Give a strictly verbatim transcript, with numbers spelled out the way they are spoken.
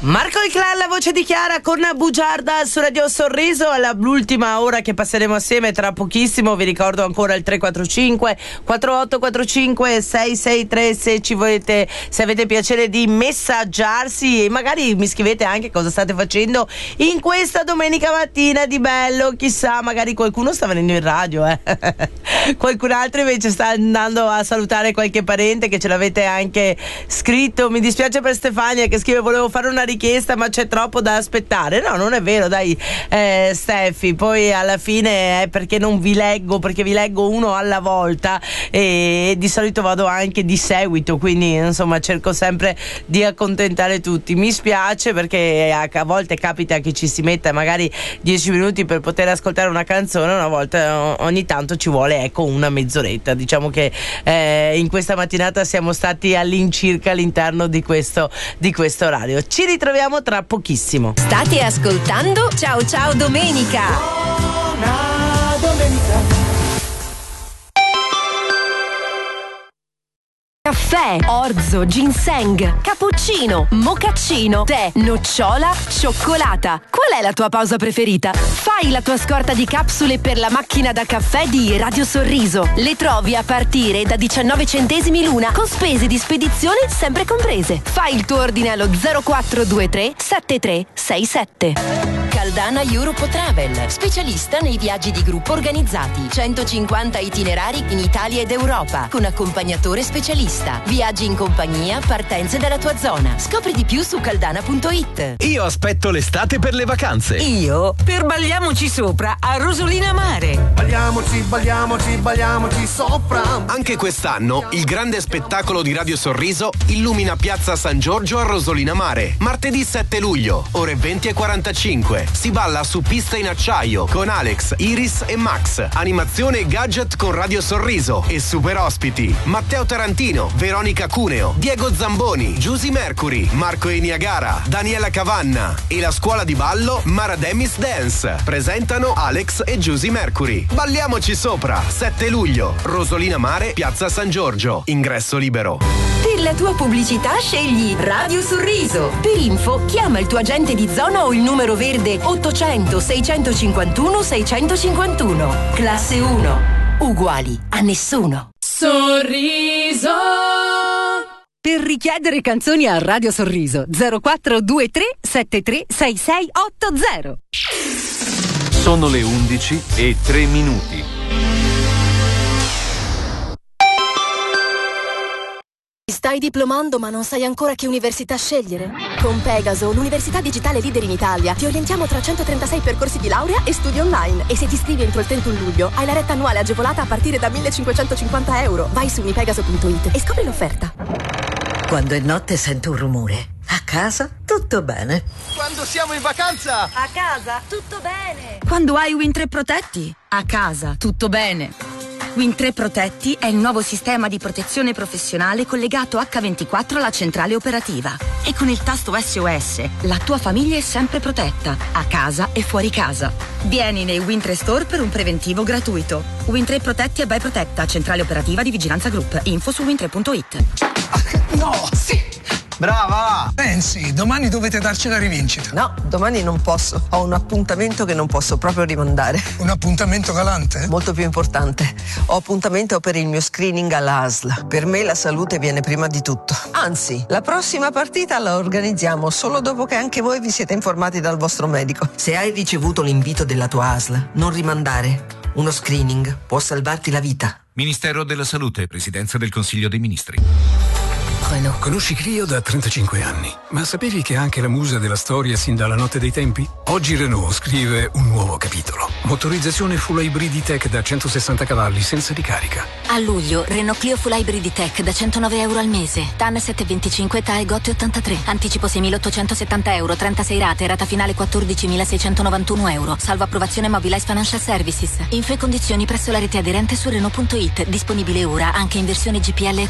Marco Il Clan, la voce di Chiara con Bugiarda su Radio Sorriso, all'ultima ora che passeremo assieme tra pochissimo. Vi ricordo ancora il tre quattro cinque quattro otto quattro cinque sei sei tre se ci volete, se avete piacere di messaggiarsi, e magari mi scrivete anche cosa state facendo in questa domenica mattina di bello. Chissà, magari qualcuno sta venendo in radio, eh. Qualcun altro invece sta andando a salutare qualche parente, che ce l'avete anche scritto. Mi dispiace per Stefania che scrive: volevo fare una richiesta ma c'è troppo da aspettare. No, non è vero, dai, eh, Steffi, poi alla fine è perché non vi leggo, perché vi leggo uno alla volta e di solito vado anche di seguito, quindi insomma cerco sempre di accontentare tutti. Mi spiace perché a volte capita che ci si metta magari dieci minuti per poter ascoltare una canzone, una volta ogni tanto ci vuole, ecco, una mezz'oretta. Diciamo che eh, in questa mattinata siamo stati all'incirca all'interno di questo, di questo orario. Ci ritroviamo tra pochissimo. State ascoltando Ciao Ciao Domenica. Buona domenica. Caffè, orzo, ginseng, cappuccino, mocaccino, tè, nocciola, cioccolata. Qual è la tua pausa preferita? Fai la tua scorta di capsule per la macchina da caffè di Radio Sorriso. Le trovi a partire da diciannove centesimi l'una, con spese di spedizione sempre comprese. Fai il tuo ordine allo zero quattro due tre sette tre sei sette. Caldana Europe Travel, specialista nei viaggi di gruppo organizzati. centocinquanta itinerari in Italia ed Europa, con accompagnatore specialista. Viaggi in compagnia, partenze dalla tua zona. Scopri di più su caldana punto it. Io aspetto l'estate per le vacanze. Io per Balliamoci Sopra a Rosolina Mare. Balliamoci, balliamoci, balliamoci sopra. Anche quest'anno il grande spettacolo di Radio Sorriso illumina Piazza San Giorgio a Rosolina Mare. Martedì sette luglio, ore venti e quarantacinque. Si balla su pista in acciaio con Alex, Iris e Max. Animazione e gadget con Radio Sorriso e super ospiti Matteo Tarantino, Veronica Cuneo, Diego Zamboni, Giusy Mercury, Marco e Niagara, Daniela Cavanna e la scuola di ballo Marademis Dance. Presentano Alex e Giusy Mercury. Balliamoci Sopra, sette luglio, Rosolina Mare, Piazza San Giorgio. Ingresso libero. Per la tua pubblicità scegli Radio Sorriso. Per info chiama il tuo agente di zona o il numero verde ottocento seicentocinquantuno seicentocinquantuno. Classe uno. Uguali a nessuno. Sorriso. Per richiedere canzoni a Radio Sorriso zero quattro due tre sette tre sei sei otto zero. Sono le undici e tre minuti. Stai diplomando ma non sai ancora che università scegliere? Con Pegaso, l'università digitale leader in Italia, ti orientiamo tra centotrentasei percorsi di laurea e studi online. E se ti iscrivi entro il trentuno luglio, hai la retta annuale agevolata a partire da millecinquecentocinquanta euro. Vai su unipegaso punto it e scopri l'offerta. Quando è notte sento un rumore. A casa tutto bene. Quando siamo in vacanza, A casa, tutto bene. Quando hai Win tre Protetti? A casa, tutto bene. Win tre Protetti è il nuovo sistema di protezione professionale collegato acca ventiquattro alla centrale operativa. E con il tasto S O S la tua famiglia è sempre protetta, a casa e fuori casa. Vieni nei Win tre Store per un preventivo gratuito. Win tre Protetti e by Protetta, centrale operativa di Vigilanza Group. Info su win tre punto it. No, sì. Brava! Pensi, domani dovete darci la rivincita. No, domani non posso. Ho un appuntamento che non posso proprio rimandare. Un appuntamento galante? Molto più importante. Ho appuntamento per il mio screening all'A S L. Per me la salute viene prima di tutto. Anzi, la prossima partita la organizziamo solo dopo che anche voi vi siete informati dal vostro medico. Se hai ricevuto l'invito della tua A S L, non rimandare. Uno screening può salvarti la vita. Ministero della Salute, Presidenza del Consiglio dei Ministri. Renault. Conosci Clio da trentacinque anni, ma sapevi che è anche la musa della storia sin dalla notte dei tempi? Oggi Renault scrive un nuovo capitolo. Motorizzazione full hybrid tech da centosessanta cavalli senza ricarica. A luglio, Renault Clio full hybrid tech da centonove euro al mese. T A N settecentoventicinque T A E Gotti ottantatré. Anticipo seimilaottocentosettanta euro, trentasei rate, rata finale quattordicimilaseicentonovantuno euro. Salvo approvazione Mobilize Financial Services. Info e condizioni presso la rete aderente su Renault punto it. Disponibile ora anche in versione G P L